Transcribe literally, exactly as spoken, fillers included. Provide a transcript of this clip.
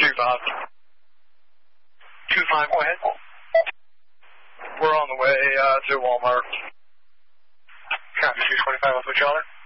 two five. two five, go ahead. We're on the way uh, to Walmart. Copy, two twenty-five, I'll put you on there.